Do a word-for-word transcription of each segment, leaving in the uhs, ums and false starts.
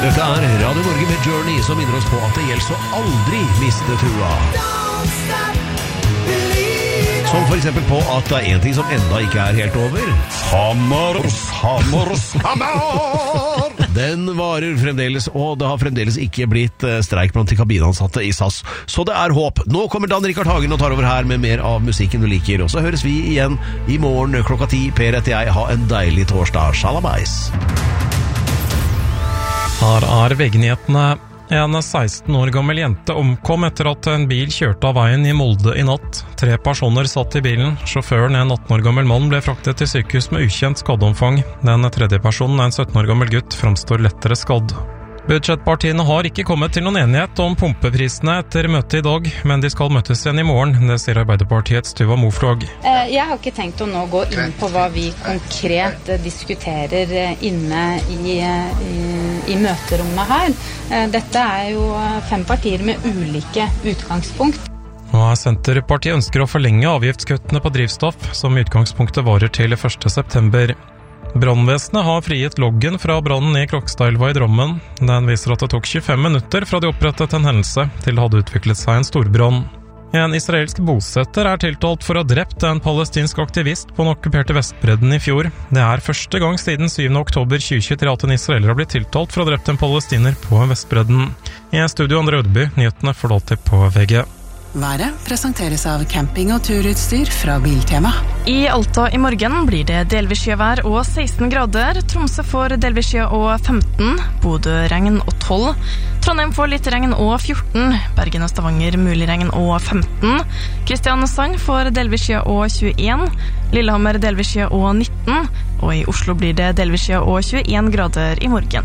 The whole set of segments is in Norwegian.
Dette er Radio Norge med Journey, som minner oss på at det gjelder så aldri miste trua. Som for eksempel på at det er en ting som enda ikke er helt over. Hammer, hammer, hammer! Den varer fremdeles, og det har fremdeles ikke blitt streik blant de kabinansatte i S A S. Så det er håp. Nå kommer Dan Rikard Hagen og tar over her med mer av musikken du liker. Og så høres vi igjen i morgen klokka ti. Per heter jeg. Ha en deilig torsdag. Shalabais. Her er V G-nyhetene. En seksten år gammel jente omkom etter at en bil kjørte av veien i Molde i natt. Tre personer satt i bilen. Sjåføren, en atten år gammel mann, ble fraktet til sykehus med ukjent skadeomfang. Den tredje personen, en sytten år gammel gutt, framstår lettere skadd. Budsjettpartiene har ikke kommet til noen enighet om pumpeprisene etter møtet i dag, men de skal møtes igjen i morgen, det sier Arbeiderpartiets Tuva Moflog. Jeg har ikke tenkt å nå gå inn på hva vi konkret diskuterer inne i, i, i møterommet her. Dette er jo fem partier med ulike utgangspunkt. Og Senterpartiet ønsker å forlenge avgiftskuttene på drivstoff, som i utgangspunktet varer til første september. Brannvesenet har frigitt loggen fra brannen i Krokstadelva i Drammen. Den viser at det tok tjuefem minutter fra de opprettet en hendelse til det hadde utviklet seg en storbrann. En israelsk bosetter er tiltalt for å ha drept en palestinsk aktivist på den okkuperte Vestbredden i fjor. Det er første gang siden syvende oktober tjue tjuetre at en israeler har blitt tiltalt for å ha drept en palestiner på Vestbredden. I studio Andre Ødeby, nyhetene får du alltid på V G. Været presenteres av camping- og turutstyr fra Biltema. I Alta i morgen blir det delvis skyvær og seksten grader. Tromsø får delvis skya og femten. Bodø regn og tolv. Trondheim får litt regn og fjorten. Bergen og Stavanger mulig regn og femten. Kristiansand får delvis skya og tjueen. Lillehammer delvis skya og nitten. Og i Oslo blir det delvis skya og tjueen grader i morgen.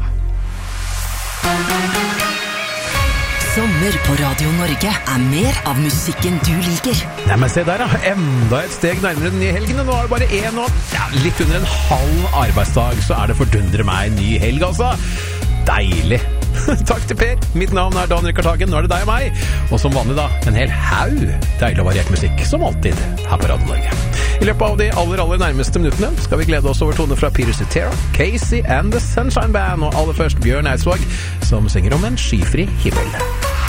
Sommer på Radio Norge er mer av musikken du liker. Nei, men se der da, enda et steg nærmere den nye helgen. Nå er det bare en og ja, litt under en halv arbeidsdag, så er det fordundre meg en ny helg, altså. Deilig. Takk til Per. Mitt navn er Dan Rikard Hagen. Nå er det deg og meg. Og som vanlig da, en hel haug deilig og variert musikk, som alltid, her på Radio Norge. I løpet av de aller, aller nærmeste minuttene skal vi glede oss over toner fra Peter Cetera, Casey and the Sunshine Band, og aller først Bjørn Eidsvåg, som synger om en skyfri himmel.